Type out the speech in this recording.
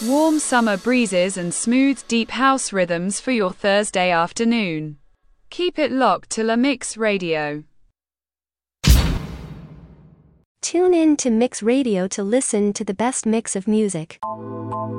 Warm summer breezes and smooth deep house rhythms for your Thursday afternoon. Keep it locked to La Mix Radio. Tune in to Mix Radio to listen to the best mix of music.